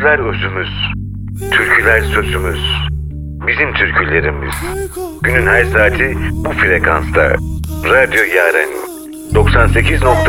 Sözler özümüz, türküler sözümüz, bizim türkülerimiz. Günün her saati bu frekansta. Radyo Yaren 98.